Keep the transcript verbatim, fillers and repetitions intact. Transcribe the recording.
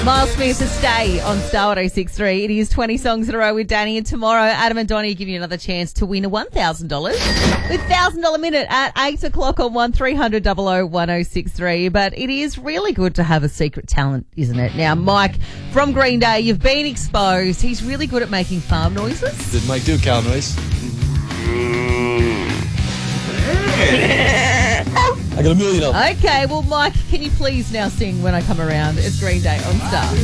Miles Smith to stay on Star one oh six point three. It is twenty songs in a row with Danny, and tomorrow Adam and Donnie give you another chance to win a one thousand dollars with one thousand dollars minute at eight o'clock on one three hundred double oh one oh six three. But it is really good to have a secret talent, isn't it? Now, Mike from Green Day, you've been exposed. He's really good at making farm noises. Did Mike do cow noise? I got a million of them. Okay, well, Mike, can you please now sing When I Come Around? It's Green Day on Star.